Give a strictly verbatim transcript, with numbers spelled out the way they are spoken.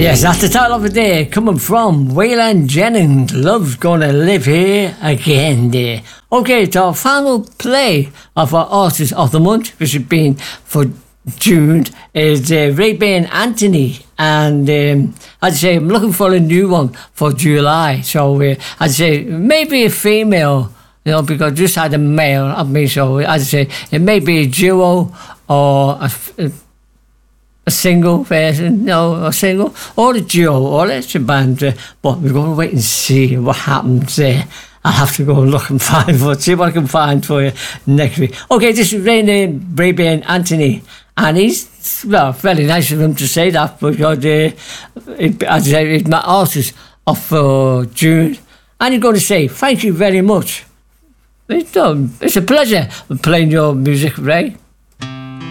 Yes, that's the title of the day, coming from Waylon Jennings. Love's Gonna Live Here Again there. Okay, to our final play of our Artist of the Month, which has been for June, is uh, Ray-Ban Anthony. And um, I'd say I'm looking for a new one for July. So uh, I'd say maybe a female, you know, because I just had a male of me. So I'd say it may be a duo or a, a a single version, no, a single, or a duo, or it's a band, uh, but we're going to wait and see what happens there. I'll have to go and look and find for see what I can find for you next week. Okay, this is Ray-Ban Ray-Ban Anthony, and he's, well, very nice of him to say that, because uh, it, as I say, it's my artist of uh, June, and he's going to say, thank you very much. It's, um, it's a pleasure playing your music, Ray.